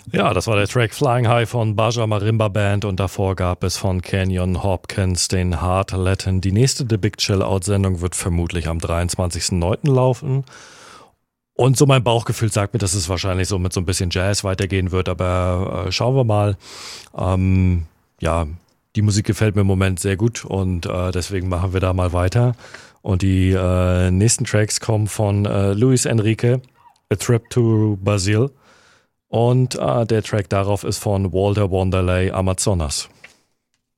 Ja, das war der Track Flying High von Baja Marimba Band und davor gab es von Kenyon Hopkins den Hard Latin. Die nächste The Big Chill Out Sendung wird vermutlich am 23.09. laufen. Und so mein Bauchgefühl sagt mir, dass es wahrscheinlich so mit so ein bisschen Jazz weitergehen wird, aber schauen wir mal. Ja, die Musik gefällt mir im Moment sehr gut und deswegen machen wir da mal weiter. Und die nächsten Tracks kommen von Luis Enrique, A Trip to Brazil. Und der Track darauf ist von Walter Wanderlei, Amazonas.